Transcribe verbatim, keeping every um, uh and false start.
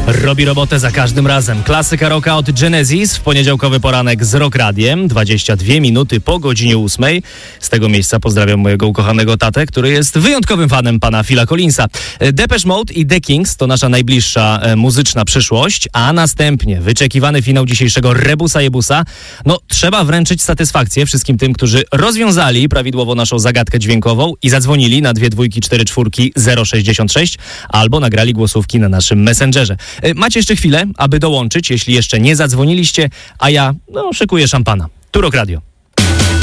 Robi robotę za każdym razem. Klasyka rocka od Genesis w poniedziałkowy poranek z Rock Radiem. dwadzieścia dwie minuty po godzinie ósmej. Z tego miejsca pozdrawiam mojego ukochanego tatę, który jest wyjątkowym fanem pana Phila Collinsa. Depeche Mode i The Kings to nasza najbliższa e, muzyczna przyszłość, a następnie wyczekiwany finał dzisiejszego Rebusa Jebusa. No, trzeba wręczyć satysfakcję wszystkim tym, którzy rozwiązali prawidłowo naszą zagadkę dźwiękową i zadzwonili na dwie dwójki, cztery czwórki, zero sześćdziesiąt sześć albo nagrali głosówki na naszym Messengerze. Macie jeszcze chwilę, aby dołączyć, jeśli jeszcze nie zadzwoniliście, a ja, no, szykuję szampana. Tu Rock Radio.